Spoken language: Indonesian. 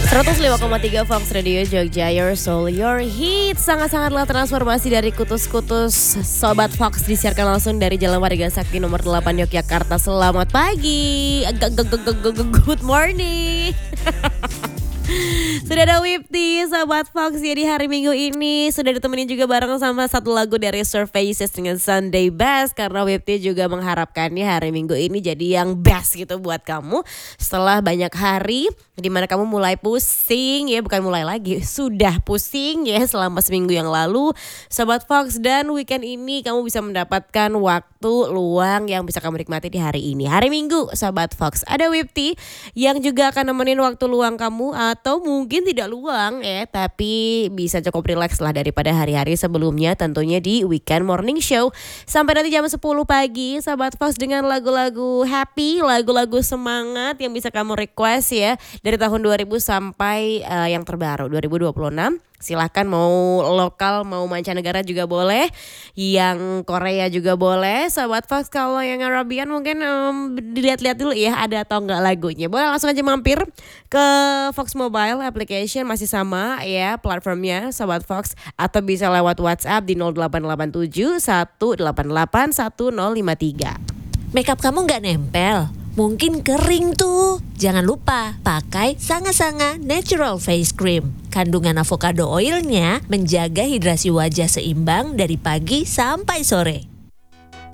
105,3 Fox Radio Jogja, your soul, your hit. Sangat-sangatlah transformasi dari kutus-kutus Sobat Fox disiarkan langsung dari Jalan Warga Sakti nomor 8 Yogyakarta. Selamat pagi, good morning. Sudah ada Wipty, Sobat Fox ya di hari Minggu ini. Sudah ditemenin juga bareng sama satu lagu dari Surfaces dengan Sunday Best. Karena Wipty juga mengharapkannya hari Minggu ini jadi yang best gitu buat kamu. Setelah banyak hari dimana kamu mulai pusing ya, bukan mulai lagi, sudah pusing ya selama seminggu yang lalu Sobat Fox. Dan weekend ini kamu bisa mendapatkan waktu luang yang bisa kamu nikmati di hari ini. Hari Minggu Sobat Fox, ada Wipty yang juga akan nemenin waktu luang kamu. Atau mungkin tidak luang ya, tapi bisa cukup relax lah daripada hari-hari sebelumnya tentunya di Weekend Morning Show. Sampai nanti jam 10 pagi Sobat Fox dengan lagu-lagu happy, lagu-lagu semangat yang bisa kamu request ya. Dari tahun 2000 sampai yang terbaru 2026. Silahkan mau lokal mau mancanegara juga boleh, yang Korea juga boleh Sobat Fox. Kalau yang Arabian mungkin dilihat-lihat dulu ya ada atau enggak lagunya. Boleh langsung aja mampir ke Fox Mobile application, masih sama ya platformnya Sobat Fox, atau bisa lewat WhatsApp di 0887 188 1053. Makeup kamu nggak nempel? Mungkin kering tuh. Jangan lupa pakai Sanga-Sanga Natural Face Cream. Kandungan avocado oilnya menjaga hidrasi wajah seimbang dari pagi sampai sore.